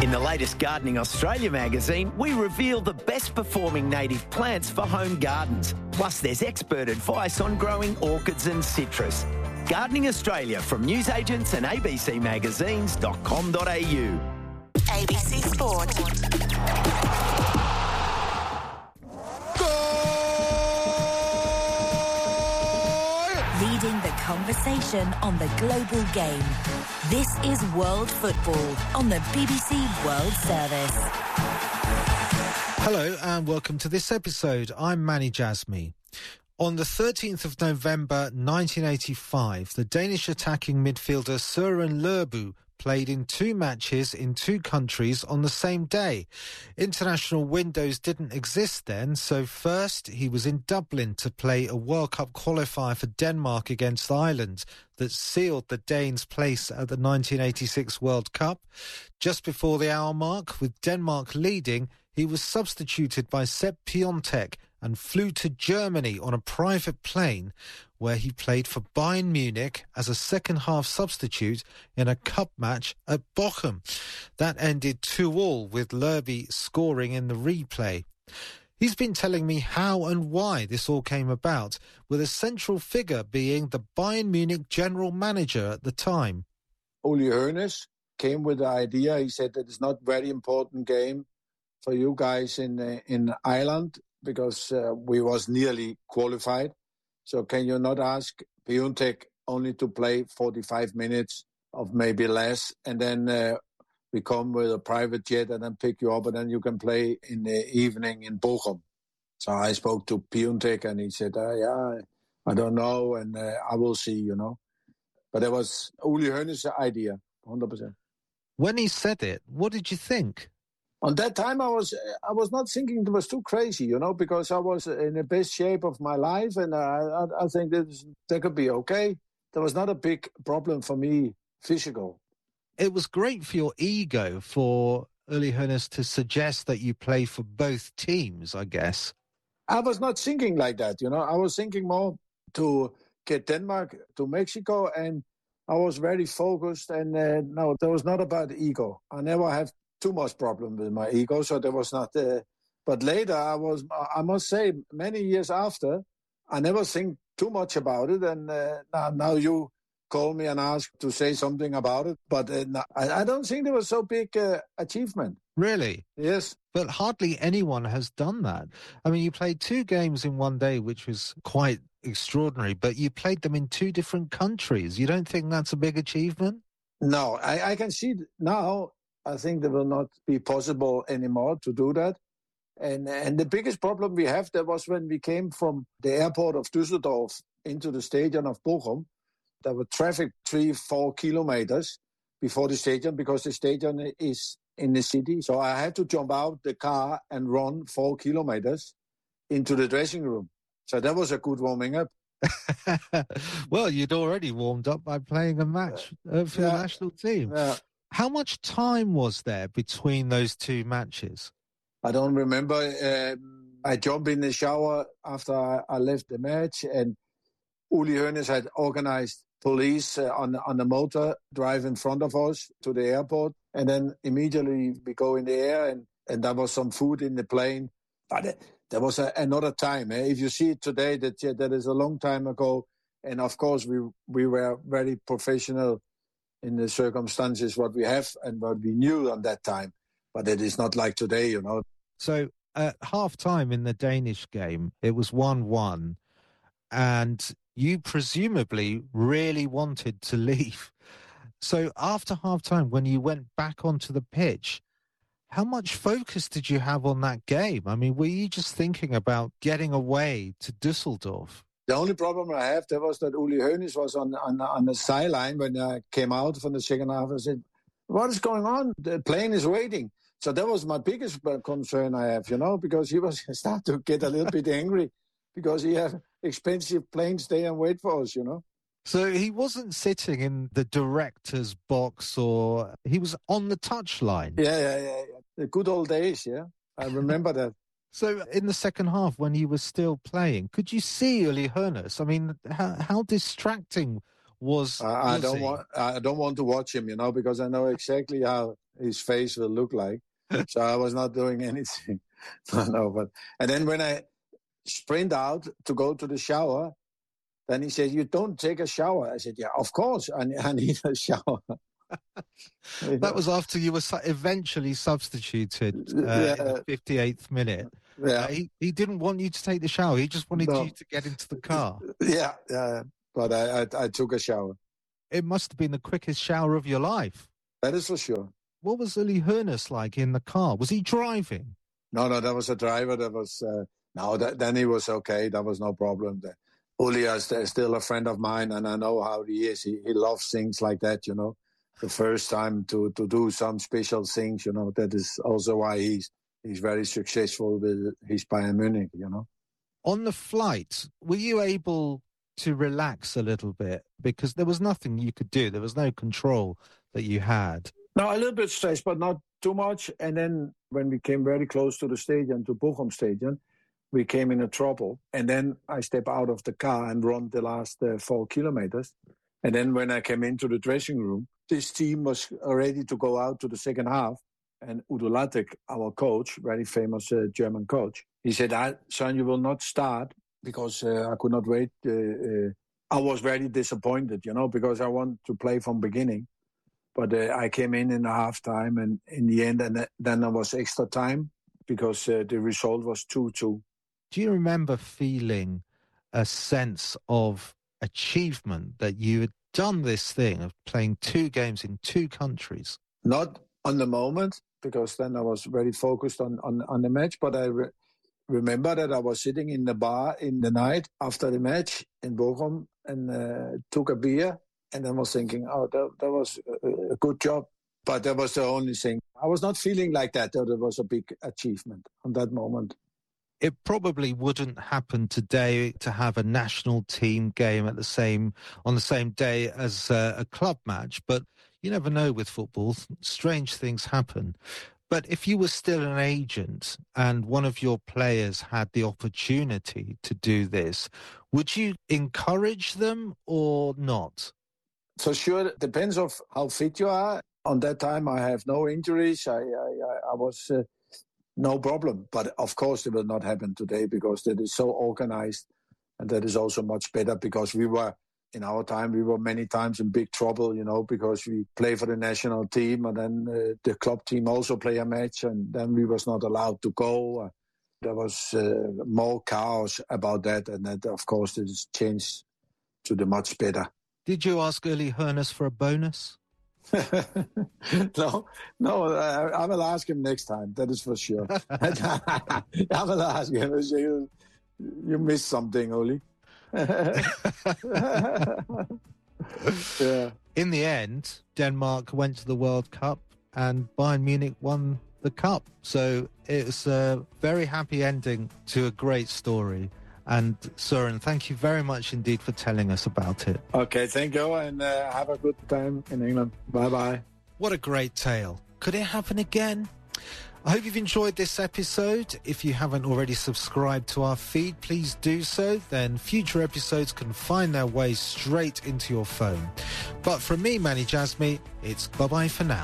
In the latest Gardening Australia magazine, we reveal the best performing native plants for home gardens. Plus, there's expert advice on growing orchids and citrus. Gardening Australia from newsagents and abcmagazines.com.au. ABC Sport. Leading the conversation on the global game. This is World Football on the BBC World Service. Hello and welcome to this episode. I'm Manny Jasmy. On the 13th of November 1985, the Danish attacking midfielder Søren Lerbu played in 2 matches in 2 countries on the same day. International windows didn't exist then, so first he was in Dublin to play a World Cup qualifier for Denmark against Ireland that sealed the Danes' place at the 1986 World Cup. Just before the hour mark, with Denmark leading, he was substituted by Sepp Piontek and flew to Germany on a private plane where he played for Bayern Munich as a second-half substitute in a cup match at Bochum. That ended 2-2 with Lerby scoring in the replay. He's been telling me how and why this all came about, with a central figure being the Bayern Munich general manager at the time. Uli Hoeneß came with the idea. He said that it's not a very important game for you guys in Ireland, because we was nearly qualified. So can you not ask Piontek only to play 45 minutes of maybe less, and then we come with a private jet and then pick you up, and then you can play in the evening in Bochum. So I spoke to Piontek and he said, yeah, I don't know, and I will see, you know. But it was Uli Hoeneß's idea, 100%. When he said it, what did you think? On that time, I was not thinking it was too crazy, you know, because I was in the best shape of my life, and I think that could be okay. There was not a big problem for me, physical. It was great for your ego for Uli Hoeneß to suggest that you play for both teams, I guess. I was not thinking like that, you know. I was thinking more to get Denmark to Mexico, and I was very focused, and no, there was not about ego. I never have too much problem with my ego, so there was not. But later, I must say, many years after, I never think too much about it. And now you call me and ask to say something about it. But I don't think there was so big achievement. Really? Yes. But hardly anyone has done that. I mean, you played 2 games in one day, which was quite extraordinary, but you played them in 2 different countries. You don't think that's a big achievement? No, I can see now. I think it will not be possible anymore to do that. And the biggest problem we have, that was when we came from the airport of Düsseldorf into the stadium of Bochum. There were traffic 3-4 kilometers before the stadium, because the stadium is in the city. So I had to jump out the car and run 4 kilometers into the dressing room. So that was a good warming up. Well, you'd already warmed up by playing a match for the national team. Yeah. How much time was there between those 2 matches? I don't remember. I jumped in the shower after I left the match, and Uli Hoeneß had organized police on the motor drive in front of us to the airport, and then immediately we go in the air, and there was some food in the plane. But there was another time. If you see it today, that is a long time ago, and of course we were very professional in the circumstances what we have and what we knew on that time. But it is not like today, you know. So at half-time in the Danish game, it was 1-1, and you presumably really wanted to leave. So after half-time, when you went back onto the pitch, how much focus did you have on that game? I mean, were you just thinking about getting away to Düsseldorf? The only problem I have, there was that Uli Hoeneß was on the sideline when I came out from the second half. I said, what is going on? The plane is waiting. So that was my biggest concern I have, you know, because he was start to get a little bit angry because he had expensive planes stay and wait for us, you know. So he wasn't sitting in the director's box, or he was on the touchline? Yeah. The good old days, yeah. I remember that. So in the second half, when you were still playing, could you see Uli Hoeneß? I mean, how distracting was I don't want to watch him, because I know exactly how his face will look like. So I was not doing anything. And then when I sprint out to go to the shower, then he said, "You don't take a shower." I said, "Yeah, of course, I need a shower." That was after you were eventually substituted in the 58th minute. Yeah. He didn't want you to take the shower. He just wanted you to get into the car. Yeah. But I took a shower. It must have been the quickest shower of your life. That is for sure. What was Uli Hoeneß like in the car? Was he driving? No, that was a driver. That was then he was okay. That was no problem. Uli is still a friend of mine, and I know how he is. He loves things like that, The first time to do some special things, that is also why he's very successful with his Bayern Munich, On the flight, were you able to relax a little bit? Because there was nothing you could do. There was no control that you had. No, a little bit stressed, but not too much. And then when we came very close to the stadium, to Bochum Stadium, we came in a trouble. And then I stepped out of the car and run the last 4 kilometers. And then when I came into the dressing room, this team was ready to go out to the second half. And Udo Lattek, our coach, very famous German coach, he said, "Son, you will not start," because I could not wait. I was very disappointed, because I want to play from beginning. But I came in the halftime, and in the end, and then there was extra time because the result was 2-2. Do you remember feeling a sense of achievement that you had done this thing of playing 2 games in 2 countries? Not on the moment, because then I was very focused on the match. But I remember that I was sitting in the bar in the night after the match in Bochum and took a beer. And I was thinking, that was a good job. But that was the only thing. I was not feeling like that it was a big achievement on that moment. It probably wouldn't happen today to have a national team game on the same day as a club match. But you never know with football. Strange things happen. But if you were still an agent and one of your players had the opportunity to do this, would you encourage them or not? For sure, it depends on how fit you are. On that time, I have no injuries. I was no problem. But of course, it will not happen today because that is so organized. And that is also much better because in our time, we were many times in big trouble, because we play for the national team and then the club team also play a match and then we was not allowed to go. There was more chaos about that. And that, of course, it has changed to the much better. Did you ask Uli Hoeneß for a bonus? No, I will ask him next time. That is for sure. I will ask him. You missed something, Uli. Yeah. In the end, Denmark went to the World Cup and Bayern Munich won the cup. So it was a very happy ending to a great story. And Søren, thank you very much indeed for telling us about it. Okay, thank you, and have a good time in England. Bye-bye. What a great tale. Could it happen again? I hope you've enjoyed this episode. If you haven't already subscribed to our feed, please do so. Then future episodes can find their way straight into your phone. But from me, Manny Jasmy, it's bye-bye for now.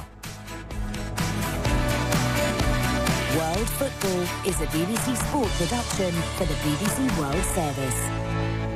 World Football is a BBC Sport production for the BBC World Service.